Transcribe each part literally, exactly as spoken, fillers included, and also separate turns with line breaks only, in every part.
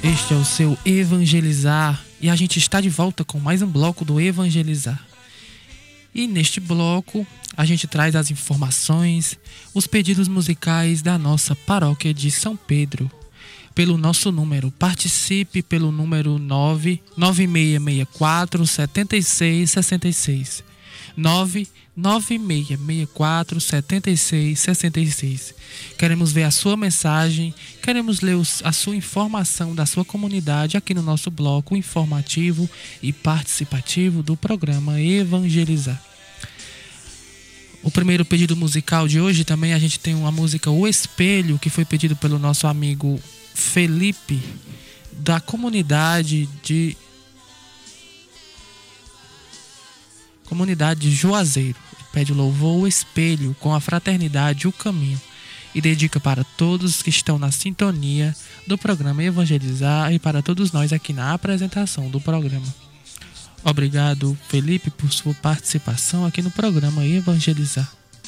Este é o seu Evangelizar e a gente está de volta com mais um bloco do Evangelizar. E neste bloco a gente traz as informações, os pedidos musicais da nossa paróquia de São Pedro. Pelo nosso número, participe pelo número nove nove seis seis quatro sete seis seis seis. nove nove seis seis quatro sete seis seis seis. Queremos ver a sua mensagem, queremos ler os, a sua informação da sua comunidade aqui no nosso bloco informativo e participativo do programa Evangelizar. O primeiro pedido musical de hoje também a gente tem uma música O Espelho, que foi pedido pelo nosso amigo Felipe, da comunidade de comunidade de Juazeiro. Ele pede o louvor O Espelho com a fraternidade O Caminho e dedica para todos que estão na sintonia do programa Evangelizar e para todos nós aqui na apresentação do programa. Obrigado, Felipe, por sua participação aqui no programa Evangelizar.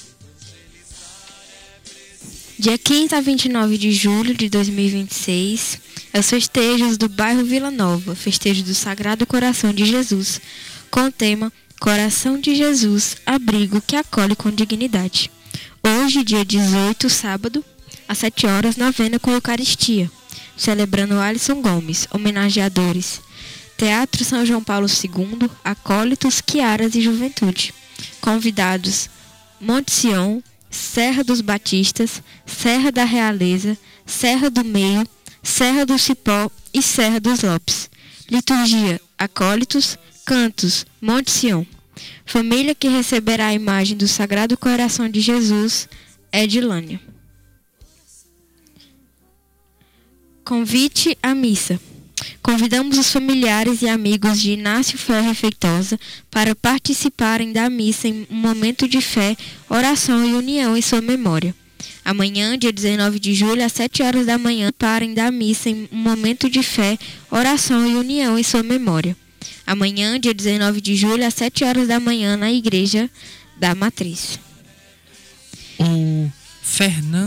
Dia quinze a vinte e nove de julho de dois mil e vinte e seis, é os festejos do bairro Vila Nova, festejo do Sagrado Coração de Jesus, com o tema Coração de Jesus, abrigo que acolhe com dignidade. Hoje, dia dezoito, sábado, às sete horas, novena com Eucaristia, celebrando Alisson Gomes, homenageadores. Teatro São João Paulo segundo, acólitos, quiaras e juventude. Convidados: Monte Sião, Serra dos Batistas, Serra da Realeza, Serra do Meio, Serra do Cipó e Serra dos Lopes. Liturgia: acólitos, cantos, Monte Sião. Família que receberá a imagem do Sagrado Coração de Jesus, Edilânia. Convite à missa. Convidamos os familiares e amigos de Inácio Ferreira Feitosa para participarem da missa em um momento de fé, oração e união em sua memória. Amanhã, dia dezenove de julho, às sete horas da manhã, parem da missa em um momento de fé, oração e união em sua memória. Amanhã, dia dezenove de julho, às sete horas da manhã, na Igreja da Matriz.
O Fernando